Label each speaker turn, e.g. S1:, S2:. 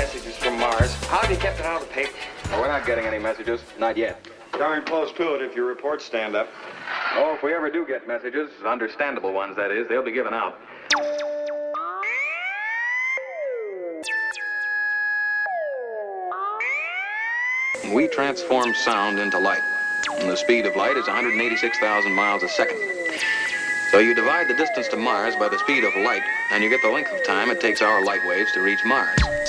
S1: messages from Mars. How have you kept it out of the paper?
S2: Well, we're not getting any messages. Not yet.
S3: Darn close to it if your reports stand up.
S2: Oh, if we ever do get messages, understandable ones, that is, they'll be given out. We transform sound into light. And the speed of light is 186,000 miles a second. So you divide the distance to Mars by the speed of light, and you get the length of time it takes our light waves to reach Mars.